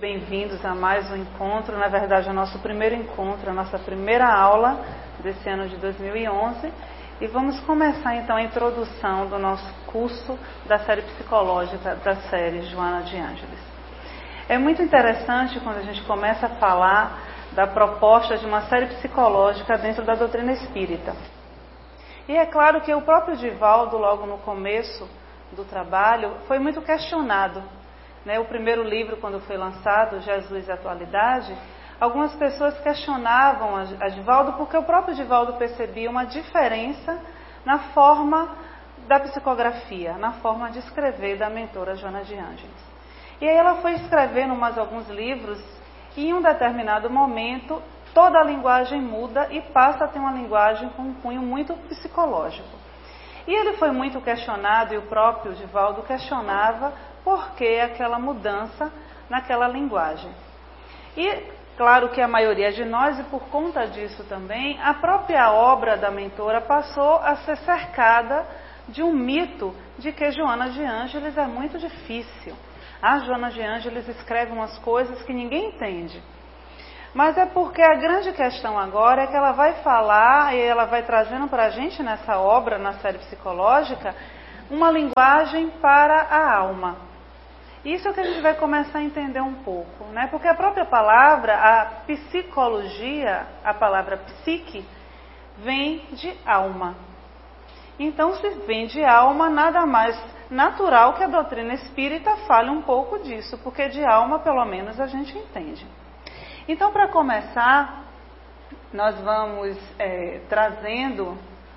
Bem-vindos a mais um encontro, na verdade o nosso primeiro encontro, a nossa primeira aula desse ano de 2011 e vamos começar então a introdução do nosso curso da série psicológica da série Joana de Ângeles. É muito interessante quando a gente começa a falar da proposta de uma série psicológica dentro da doutrina espírita. E é claro que o próprio Divaldo, logo no começo do trabalho, foi muito questionado. O primeiro livro, quando foi lançado, Jesus e a Atualidade, algumas pessoas questionavam a Divaldo porque o próprio Divaldo percebia uma diferença na forma da psicografia, na forma de escrever da mentora Joana de Ângeles. E aí ela foi escrevendo mais alguns livros e em um determinado momento toda a linguagem muda e passa a ter uma linguagem com um cunho muito psicológico. E ele foi muito questionado e o próprio Divaldo questionava por que aquela mudança naquela linguagem. E claro que a maioria de nós, e por conta disso também, a própria obra da mentora passou a ser cercada de um mito de que Joana de Ângeles é muito difícil. A Joana de Ângeles escreve umas coisas que ninguém entende. Mas é porque a grande questão agora é que ela vai falar, e ela vai trazendo para a gente nessa obra, na série psicológica, uma linguagem para a alma. Isso é o que a gente vai começar a entender um pouco, né? Porque a própria palavra, a psicologia, a palavra psique, vem de alma. Então, se vem de alma, nada mais natural que a doutrina espírita fale um pouco disso, porque de alma, pelo menos, a gente entende. Então, para começar, nós vamos trazendo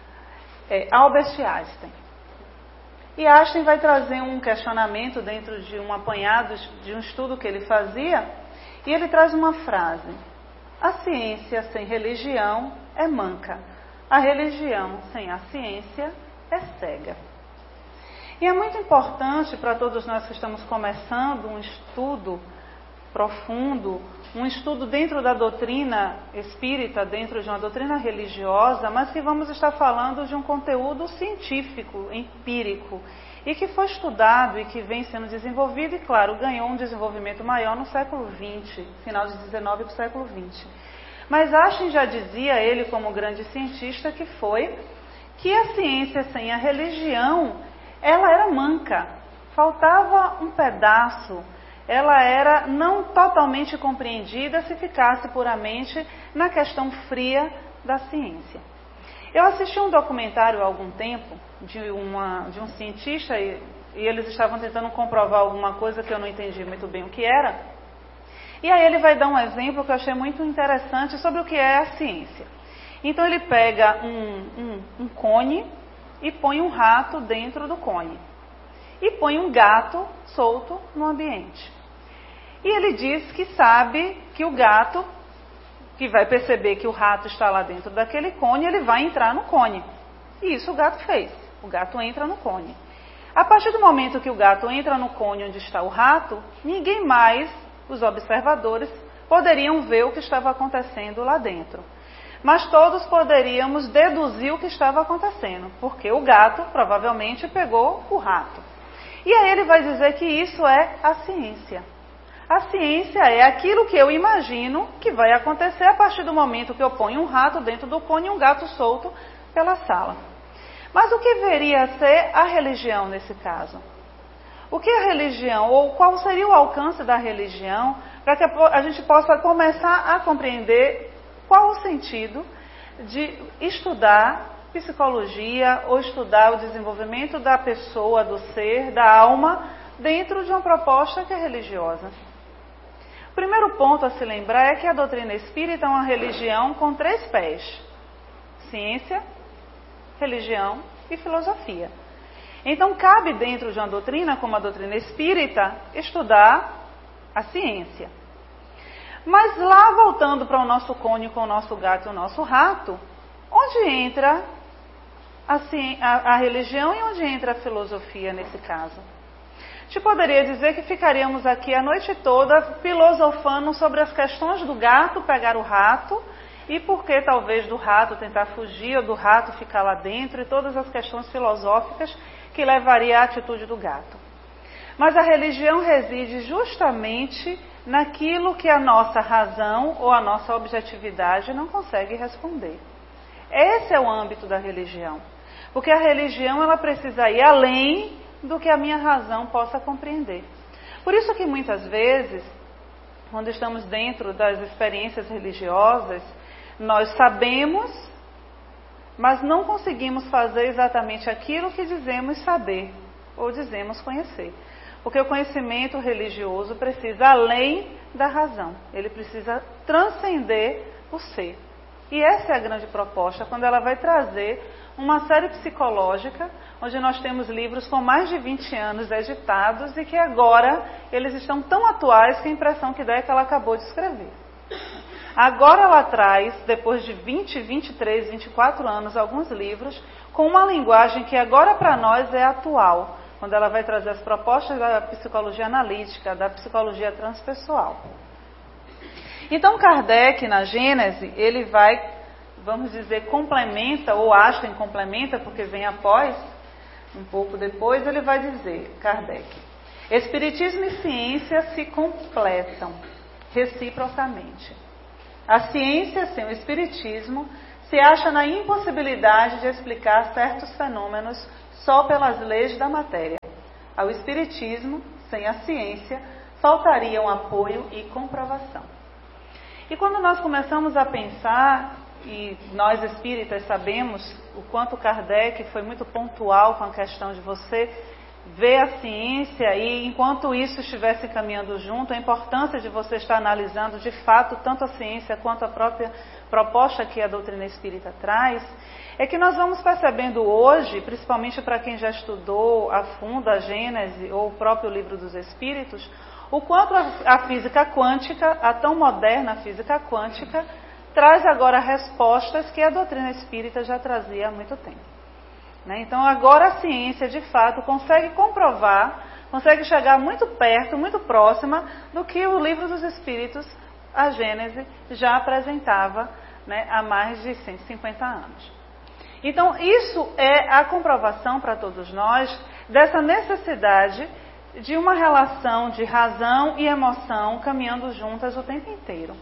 Albert Einstein. E Einstein vai trazer um questionamento dentro de um apanhado de um estudo que ele fazia, e ele traz uma frase: a ciência sem religião é manca, a religião sem a ciência é cega. E é muito importante para todos nós que estamos começando um estudo profundo, um estudo dentro da doutrina espírita, dentro de uma doutrina religiosa, mas que vamos estar falando de um conteúdo científico, empírico, e que foi estudado e que vem sendo desenvolvido e, claro, ganhou um desenvolvimento maior no século XX, final de 19 para o século XX. Mas Einstein já dizia, ele como grande cientista, que a ciência sem a religião, ela era manca, faltava um pedaço. Ela era não totalmente compreendida se ficasse puramente na questão fria da ciência. Eu assisti um documentário há algum tempo de um cientista e eles estavam tentando comprovar alguma coisa que eu não entendi muito bem o que era. E aí ele vai dar um exemplo que eu achei muito interessante sobre o que é a ciência. Então ele pega um cone e põe um rato dentro do cone. E põe um gato solto no ambiente. E ele diz que sabe que o gato, que vai perceber que o rato está lá dentro daquele cone, ele vai entrar no cone. E isso o gato fez. O gato entra no cone. A partir do momento que o gato entra no cone onde está o rato, ninguém mais, os observadores, poderiam ver o que estava acontecendo lá dentro. Mas todos poderíamos deduzir o que estava acontecendo, porque o gato provavelmente pegou o rato. E aí ele vai dizer que isso é a ciência. A ciência é aquilo que eu imagino que vai acontecer a partir do momento que eu ponho um rato dentro do cone e um gato solto pela sala. Mas o que viria a ser a religião nesse caso? O que é a religião, ou qual seria o alcance da religião, para que a gente possa começar a compreender qual o sentido de estudar psicologia ou estudar o desenvolvimento da pessoa, do ser, da alma, dentro de uma proposta que é religiosa. O primeiro ponto a se lembrar é que a doutrina espírita é uma religião com 3 pés: ciência, religião e filosofia. Então cabe dentro de uma doutrina como a doutrina espírita estudar a ciência. Mas lá voltando para o nosso cone com o nosso gato e o nosso rato, onde entra a religião e onde entra a filosofia nesse caso? A gente poderia dizer que ficaríamos aqui a noite toda filosofando sobre as questões do gato pegar o rato e por que talvez do rato tentar fugir ou do rato ficar lá dentro e todas as questões filosóficas que levaria à atitude do gato. Mas a religião reside justamente naquilo que a nossa razão ou a nossa objetividade não consegue responder. Esse é o âmbito da religião. Porque a religião ela precisa ir além do que a minha razão possa compreender. Por isso que muitas vezes, quando estamos dentro das experiências religiosas, nós sabemos, mas não conseguimos fazer exatamente aquilo que dizemos saber ou dizemos conhecer. Porque o conhecimento religioso precisa além da razão. Ele precisa transcender o ser. E essa é a grande proposta, quando ela vai trazer uma série psicológica, onde nós temos livros com mais de 20 anos editados e que agora eles estão tão atuais que a impressão que dá é que ela acabou de escrever. Agora ela traz, depois de 20, 23, 24 anos, alguns livros com uma linguagem que agora para nós é atual, quando ela vai trazer as propostas da psicologia analítica, da psicologia transpessoal. Então Kardec, na Gênese, ele vai, vamos dizer, complementa, ou Einstein complementa, porque vem após, um pouco depois, ele vai dizer, Kardec, Espiritismo e ciência se completam reciprocamente. A ciência, sem o Espiritismo, se acha na impossibilidade de explicar certos fenômenos só pelas leis da matéria. Ao Espiritismo, sem a ciência, faltariam apoio e comprovação. E quando nós começamos a pensar, e nós espíritas sabemos o quanto Kardec foi muito pontual com a questão de você ver a ciência e enquanto isso estivesse caminhando junto, a importância de você estar analisando de fato tanto a ciência quanto a própria proposta que a doutrina espírita traz, é que nós vamos percebendo hoje, principalmente para quem já estudou a fundo a Gênese ou o próprio Livro dos Espíritos, o quanto a física quântica, a tão moderna física quântica, traz agora respostas que a doutrina espírita já trazia há muito tempo. Então agora a ciência de fato consegue comprovar, consegue chegar muito perto, muito próxima do que o Livro dos Espíritos, a Gênese, já apresentava há mais de 150 anos. Então isso é a comprovação para todos nós dessa necessidade de uma relação de razão e emoção caminhando juntas o tempo inteiro.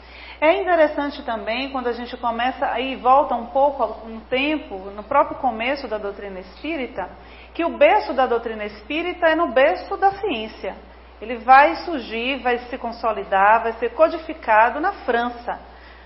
É interessante também quando a gente começa aí volta um pouco um tempo no próprio começo da doutrina espírita, que o berço da doutrina espírita é no berço da ciência. Ele vai surgir, vai se consolidar, vai ser codificado na França.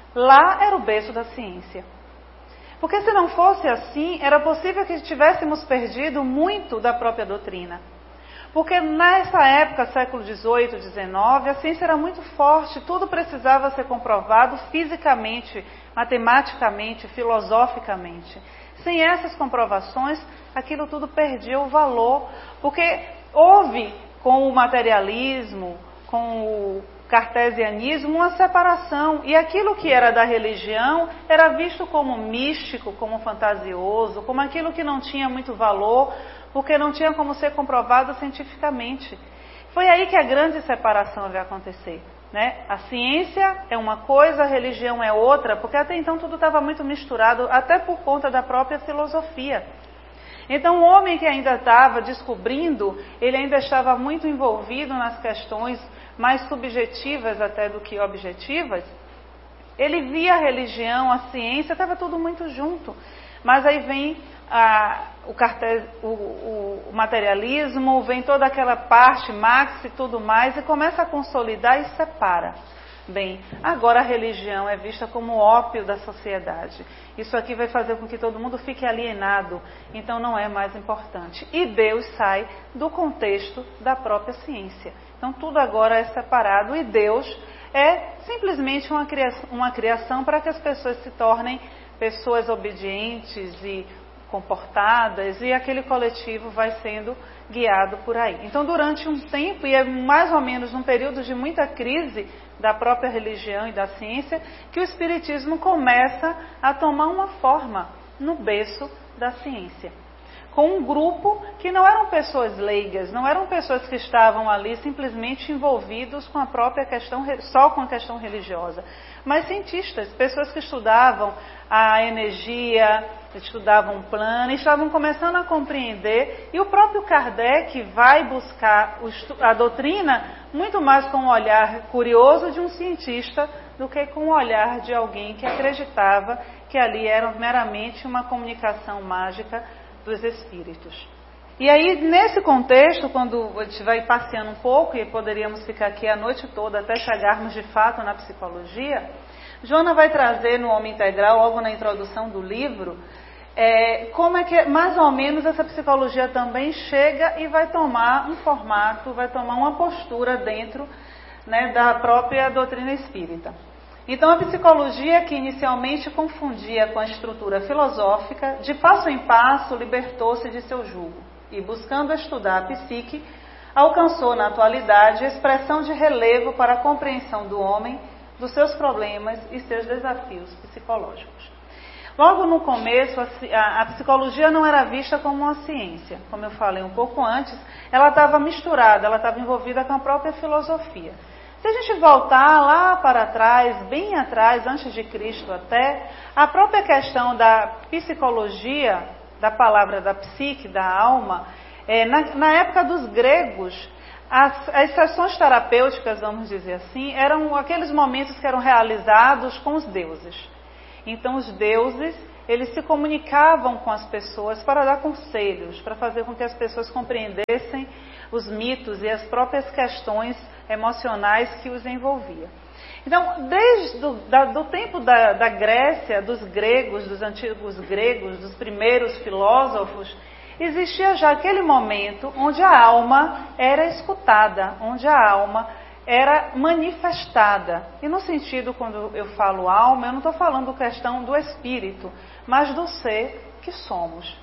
Lá era o berço da ciência. Porque se não fosse assim, era possível que tivéssemos perdido muito da própria doutrina. Porque nessa época, século XVIII, XIX, a ciência era muito forte, tudo precisava ser comprovado fisicamente, matematicamente, filosoficamente. Sem essas comprovações, aquilo tudo perdia o valor, porque houve com o materialismo, com o cartesianismo, uma separação, e aquilo que era da religião era visto como místico, como fantasioso, como aquilo que não tinha muito valor, porque não tinha como ser comprovado cientificamente. Foi aí que a grande separação vai acontecer. A ciência é uma coisa, a religião é outra, porque até então tudo estava muito misturado, até por conta da própria filosofia. Então o homem que ainda estava descobrindo, ele ainda estava muito envolvido nas questões mais subjetivas até do que objetivas. Ele via a religião, a ciência, estava tudo muito junto. Mas aí vem o materialismo, vem toda aquela parte, Marx e tudo mais, e começa a consolidar e separa. Bem, agora a religião é vista como o ópio da sociedade. Isso aqui vai fazer com que todo mundo fique alienado, então não é mais importante. E Deus sai do contexto da própria ciência. Então tudo agora é separado e Deus é simplesmente uma criação para que as pessoas se tornem pessoas obedientes e comportadas, e aquele coletivo vai sendo guiado por aí. Então, durante um tempo, e é mais ou menos num período de muita crise da própria religião e da ciência, que o Espiritismo começa a tomar uma forma no berço da ciência. com um grupo que não eram pessoas leigas, não eram pessoas que estavam ali simplesmente envolvidos com a própria questão, só com a questão religiosa, mas cientistas, pessoas que estudavam a energia, estudavam o plano, estavam começando a compreender, e o próprio Kardec vai buscar a doutrina muito mais com um olhar curioso de um cientista do que com o olhar de alguém que acreditava que ali era meramente uma comunicação mágica dos espíritos. E aí, nesse contexto, quando a gente vai passeando um pouco, e poderíamos ficar aqui a noite toda até chegarmos de fato na psicologia, Joana vai trazer no Homem Integral, logo na introdução do livro, como é que mais ou menos essa psicologia também chega e vai tomar um formato, vai tomar uma postura dentro, né, da própria doutrina espírita. Então, a psicologia, que inicialmente confundia com a estrutura filosófica, de passo em passo libertou-se de seu jugo e, buscando estudar a psique, alcançou na atualidade a expressão de relevo para a compreensão do homem, dos seus problemas e seus desafios psicológicos. Logo no começo, a psicologia não era vista como uma ciência. Como eu falei um pouco antes, ela estava misturada, ela estava envolvida com a própria filosofia. Se a gente voltar lá para trás, bem atrás, antes de Cristo até, a própria questão da psicologia, da palavra da psique, da alma, na época dos gregos, as sessões terapêuticas, vamos dizer assim, eram aqueles momentos que eram realizados com os deuses. Então, os deuses, eles se comunicavam com as pessoas para dar conselhos, para fazer com que as pessoas compreendessem os mitos e as próprias questões emocionais que os envolviam. Então, desde do tempo da Grécia, dos gregos, dos antigos gregos, dos primeiros filósofos, existia já aquele momento onde a alma era escutada, onde a alma era manifestada. E no sentido, quando eu falo alma, eu não estou falando questão do espírito, mas do ser que somos.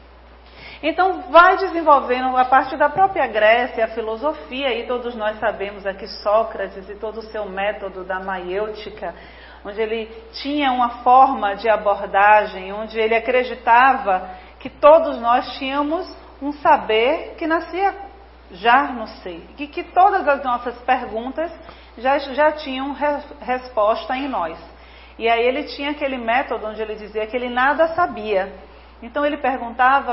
Então, vai desenvolvendo, a partir da própria Grécia, a filosofia, e todos nós sabemos aqui Sócrates e todo o seu método da maiêutica, onde ele tinha uma forma de abordagem, onde ele acreditava que todos nós tínhamos um saber que nascia já no ser, e que todas as nossas perguntas já tinham resposta em nós. E aí ele tinha aquele método onde ele dizia que ele nada sabia. Então ele perguntava,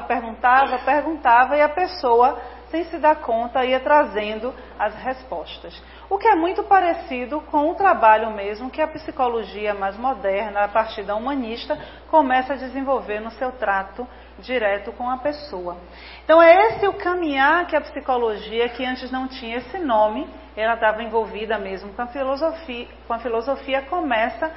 e a pessoa, sem se dar conta, ia trazendo as respostas. O que é muito parecido com o trabalho mesmo que a psicologia mais moderna, a partir da humanista, começa a desenvolver no seu trato direto com a pessoa. Então é esse o caminhar que a psicologia, que antes não tinha esse nome, ela estava envolvida mesmo com a filosofia, começa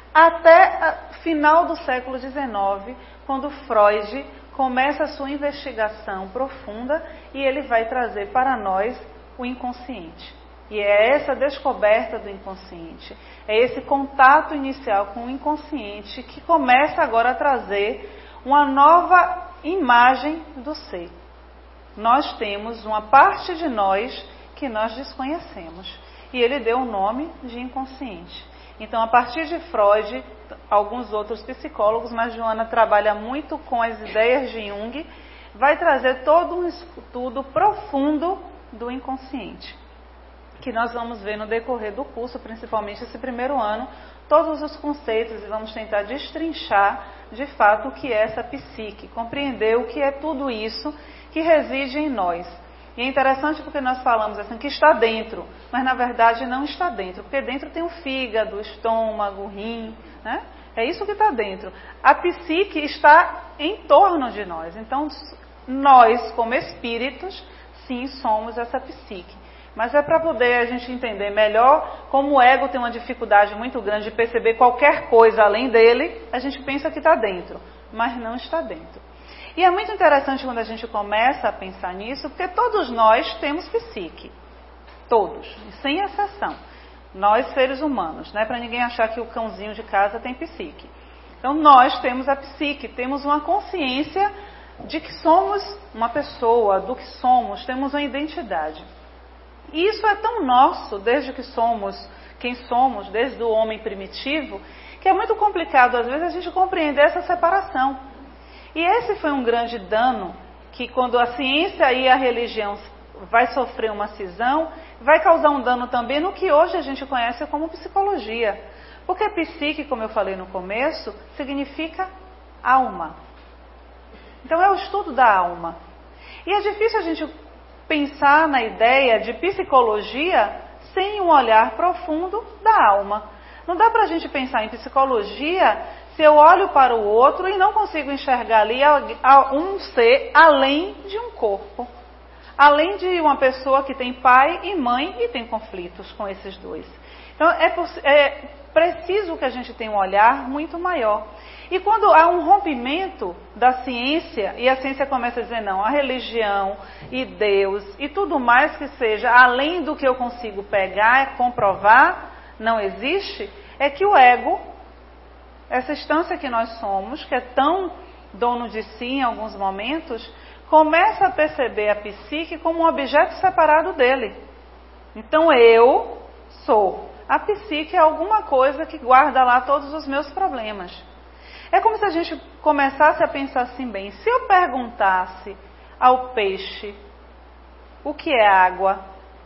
até final do século XIX, quando Freud começa a sua investigação profunda e ele vai trazer para nós o inconsciente. E é essa descoberta do inconsciente, é esse contato inicial com o inconsciente que começa agora a trazer uma nova imagem do ser. Nós temos uma parte de nós que nós desconhecemos e ele deu o nome de inconsciente. Então, a partir de Freud, alguns outros psicólogos, mas Joana trabalha muito com as ideias de Jung, vai trazer todo um estudo profundo do inconsciente, que nós vamos ver no decorrer do curso, principalmente esse primeiro ano, todos os conceitos, e vamos tentar destrinchar de fato o que é essa psique, compreender o que é tudo isso que reside em nós. E é interessante porque nós falamos assim, que está dentro, mas na verdade não está dentro, porque dentro tem o fígado, o estômago, o rim, né? É isso que está dentro. A psique está em torno de nós, então nós como espíritos, sim, somos essa psique. Mas é para poder a gente entender melhor como o ego tem uma dificuldade muito grande de perceber qualquer coisa além dele, a gente pensa que está dentro, mas não está dentro. E é muito interessante quando a gente começa a pensar nisso, porque todos nós temos psique. Todos, sem exceção. Nós, seres humanos, né? Para ninguém achar que o cãozinho de casa tem psique. Então, nós temos a psique, temos uma consciência de que somos uma pessoa, do que somos, temos uma identidade. E isso é tão nosso, desde que somos quem somos, desde o homem primitivo, que é muito complicado, às vezes, a gente compreender essa separação. E esse foi um grande dano que quando a ciência e a religião vai sofrer uma cisão, vai causar um dano também no que hoje a gente conhece como psicologia. Porque psique, como eu falei no começo, significa alma. Então é o estudo da alma. E é difícil a gente pensar na ideia de psicologia sem um olhar profundo da alma. Não dá para a gente pensar em psicologia se eu olho para o outro e não consigo enxergar ali um ser além de um corpo. Além de uma pessoa que tem pai e mãe e tem conflitos com esses dois. Então é preciso que a gente tenha um olhar muito maior. E quando há um rompimento da ciência, e a ciência começa a dizer não, a religião e Deus e tudo mais que seja além do que eu consigo pegar, comprovar, não existe, é que o ego, essa instância que nós somos, que é tão dono de si em alguns momentos, começa a perceber a psique como um objeto separado dele. Então eu sou. A psique é alguma coisa que guarda lá todos os meus problemas. É como se a gente começasse a pensar assim bem, se eu perguntasse ao peixe o que é água,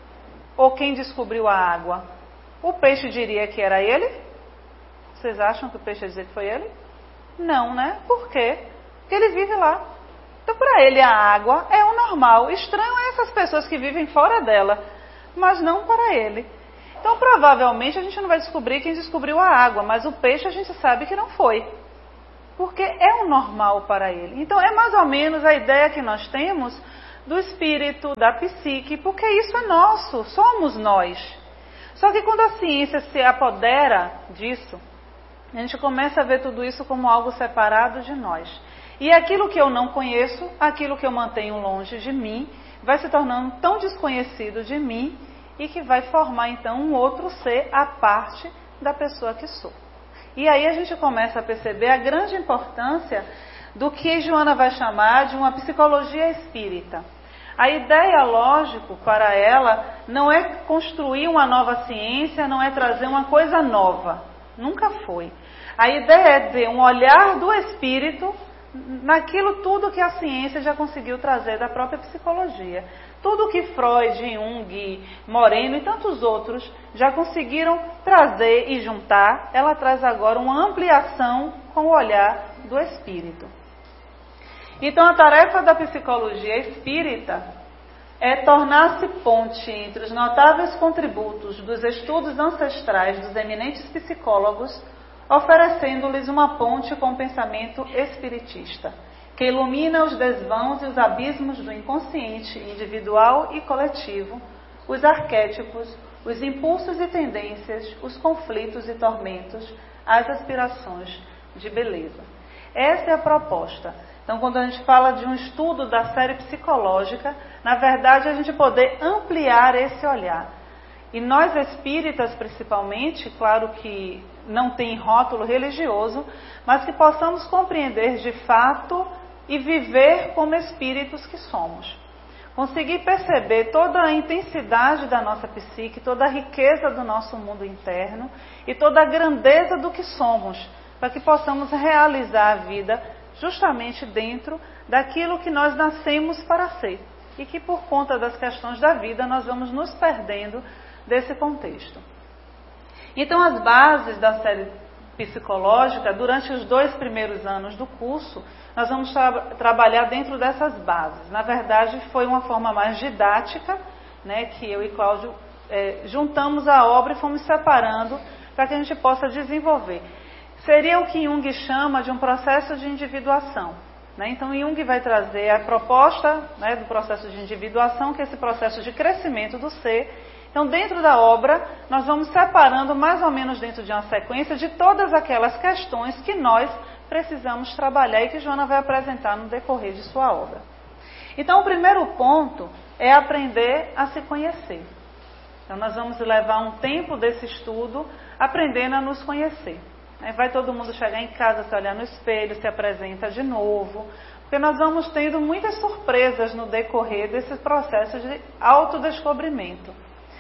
ou quem descobriu a água, o peixe diria que era ele? Vocês acham que o peixe ia dizer que foi ele? Não, né? Por quê? Porque ele vive lá. Então, para ele, a água é o normal. Estranho é essas pessoas que vivem fora dela, mas não para ele. Então, provavelmente, a gente não vai descobrir quem descobriu a água, mas o peixe a gente sabe que não foi. Porque é o normal para ele. Então, é mais ou menos a ideia que nós temos do espírito, da psique, porque isso é nosso, somos nós. Só que quando a ciência se apodera disso, a gente começa a ver tudo isso como algo separado de nós. E aquilo que eu não conheço, aquilo que eu mantenho longe de mim, vai se tornando tão desconhecido de mim e que vai formar então um outro ser à parte da pessoa que sou. E aí a gente começa a perceber a grande importância do que Joana vai chamar de uma psicologia espírita. A ideia, lógico, para ela não é construir uma nova ciência, não é trazer uma coisa nova. Nunca foi. A ideia é dizer um olhar do espírito naquilo tudo que a ciência já conseguiu trazer da própria psicologia. Tudo que Freud, Jung, Moreno e tantos outros já conseguiram trazer e juntar, ela traz agora uma ampliação com o olhar do espírito. Então a tarefa da psicologia espírita é tornar-se ponte entre os notáveis contributos dos estudos ancestrais dos eminentes psicólogos, oferecendo-lhes uma ponte com o pensamento espiritista, que ilumina os desvãos e os abismos do inconsciente individual e coletivo, os arquétipos, os impulsos e tendências, os conflitos e tormentos, as aspirações de beleza. Essa é a proposta. Então, quando a gente fala de um estudo da série psicológica, na verdade, a gente poder ampliar esse olhar. E nós espíritas, principalmente, claro que não tem rótulo religioso, mas que possamos compreender de fato e viver como espíritos que somos. Conseguir perceber toda a intensidade da nossa psique, toda a riqueza do nosso mundo interno e toda a grandeza do que somos, para que possamos realizar a vida justamente dentro daquilo que nós nascemos para ser. E que por conta das questões da vida nós vamos nos perdendo desse contexto. Então as bases da série psicológica, durante os 2 primeiros anos do curso, nós vamos trabalhar dentro dessas bases. Na verdade foi uma forma mais didática, né, que eu e Cláudio juntamos a obra e fomos separando para que a gente possa desenvolver. Seria o que Jung chama de um processo de individuação. Né? Então Jung vai trazer a proposta, né, do processo de individuação, que é esse processo de crescimento do ser. Então, dentro da obra, nós vamos separando mais ou menos dentro de uma sequência de todas aquelas questões que nós precisamos trabalhar e que Joana vai apresentar no decorrer de sua obra. Então, o primeiro ponto é aprender a se conhecer. Então, nós vamos levar um tempo desse estudo aprendendo a nos conhecer. Vai todo mundo chegar em casa, se olhar no espelho, se apresenta de novo, porque nós vamos tendo muitas surpresas no decorrer desse processo de autodescobrimento.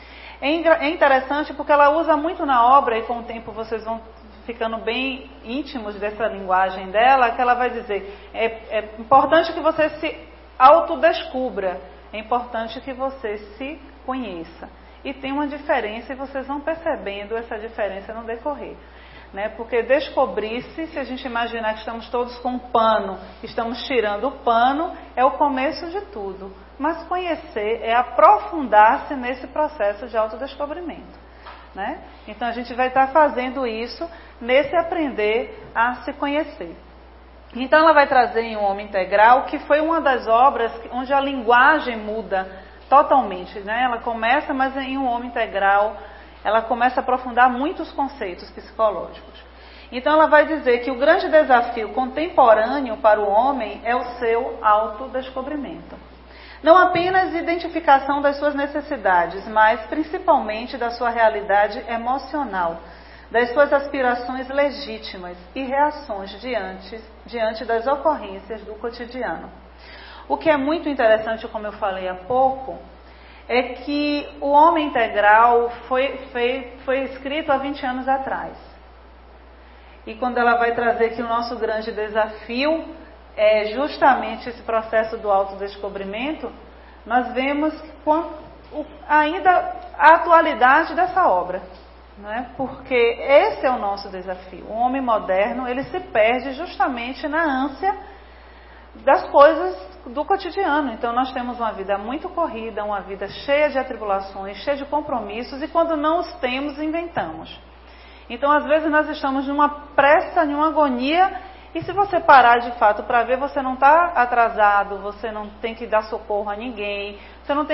É interessante porque ela usa muito na obra, e com o tempo vocês vão ficando bem íntimos dessa linguagem dela, que ela vai dizer, é importante que você se autodescubra. É importante que você se conheça. E tem uma diferença, e vocês vão percebendo essa diferença no decorrer. Né? Porque descobrir-se, se a gente imaginar que estamos todos com um pano, estamos tirando o pano, é o começo de tudo. Mas conhecer é aprofundar-se nesse processo de autodescobrimento. Né? Então a gente vai estar fazendo isso nesse aprender a se conhecer. Então ela vai trazer em Um Homem Integral, que foi uma das obras onde a linguagem muda totalmente. Né? Ela começa, mas em Um Homem Integral, ela começa a aprofundar muitos conceitos psicológicos. Então ela vai dizer que o grande desafio contemporâneo para o homem é o seu autodescobrimento. Não apenas identificação das suas necessidades, mas principalmente da sua realidade emocional, das suas aspirações legítimas e reações diante das ocorrências do cotidiano. O que é muito interessante, como eu falei há pouco, é que o Homem Integral foi escrito há 20 anos atrás. E quando ela vai trazer que o nosso grande desafio é justamente esse processo do autodescobrimento, nós vemos ainda a atualidade dessa obra. Né? Porque esse é o nosso desafio. O homem moderno, ele se perde justamente na ânsia das coisas do cotidiano. Então nós temos uma vida muito corrida, uma vida cheia de atribulações, cheia de compromissos, e quando não os temos, inventamos. Então às vezes nós estamos numa pressa, numa agonia, e se você parar de fato para ver, você não está atrasado, você não tem que dar socorro a ninguém, você não tem